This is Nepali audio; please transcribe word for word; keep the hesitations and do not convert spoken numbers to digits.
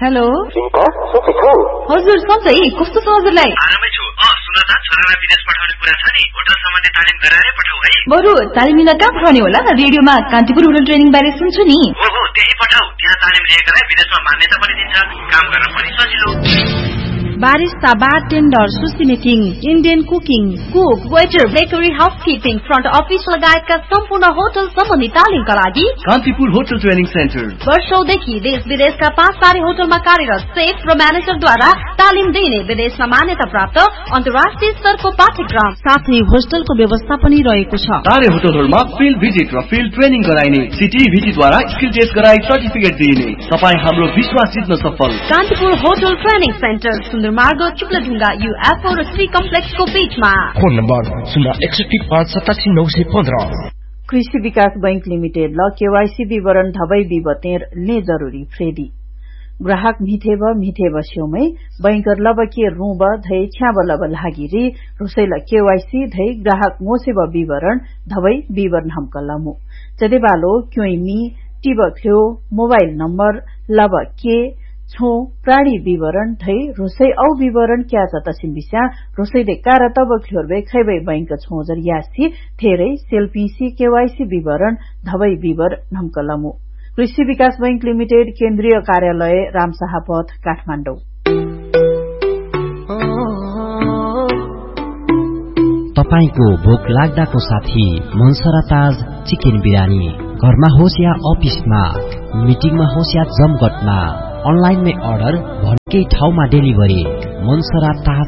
हेलो सुनिता सन्चै छौ? हजुर सन्चै, कस्तो छ हजुरलाई? आरामै छु। अ सुन त, छोरालाई विदेश पठाउने कुरा छ नि, होटल सम्बन्धी तालिम गराएरै पठाऊ है। बरु तालिम लिन कहाँ पठाउने होला? रेडियोमा कान्तिपुर होटल ट्रेनिङ बारे सुन्छु नि। हो हो, त्यही पठाऊ। त्यहाँ तालिम लिएकालाई विदेशमा मान्यता पनि दिन्छ, काम गर्न पनि सजिलो। बारिस्ता, बारटेन्डर, सुसी making, Indian cooking, cook, waiter, bakery, housekeeping, front office लगायतका सम्पूर्ण होटल सम्बन्धी तालिमका लागि कान्तिपुर होटल ट्रेनिङ सेन्टर वर्षौंदेखि देश विदेशका पाँच तारे होटलमा कार्यरत सेफ र म्यानेजरद्वारा तालिम दिने विदेशमा मान्यता प्राप्त अन्तर्राष्ट्रिय स्तरको पाठ्यक्रम साथै होस्टलको व्यवस्था पनि रहेको छ। तारे होटलहरूमा फिल्ड भिजिट र फिल्ड ट्रेनिङ गराइने, सिटी भिजिटद्वारा स्किल टेस्ट गराई सर्टिफिकेट दिइने। तपाईँ हाम्रो विश्वास जित्न सफल। कान्तिपुर होटल ट्रेनिङ सेन्टर, सुन्दर मार्ग, चुक्लाढुङ्गा, युएफओ र श्री कम्प्लेक्सको बीचमा। फोन नम्बर शून्य एकसठी पाँच सतासी नौ सय पन्ध्र। कृषि विकास बैंक लिमिटेड ल केवाईसी विवरण धबै विवतेर ने जरूरी फ्रेडी ग्राहक मिथेब मिथेब स्योमै बैंकर लब के रूब धै छ्याब लब लागिरी रुसैल केवाईसी धै ग्राहक मोसेब विवरण धबै विवरण हमकलमु चदेबालो क्योइमी टिब ख्यो मोबाइल नम्बर लब के छो प्राणी विवरण धै रुसै औ विवरण क्या जतसिम बिस्या रुसैले कार तब ख्योरबे खैबै बैंक छोजर यासी थेरै सेल्फीसी केवाईसी विवरण धबै विवर नम्कलमु। कृषि विकास बैंक लिमिटेड, केन्द्रीय कार्यालय रामशाह पथ, काठमाडौँ। तपाईको भोक लाग्दाको साथी मनसरा ताज चिकन बिरयानी, घरमा होस् या अफिसमा, मिटिङमा होस् या जमघटमा, अनलाइनमै अर्डर, भन्कै ठाउँमा डेलिभरी। मनसरा ताज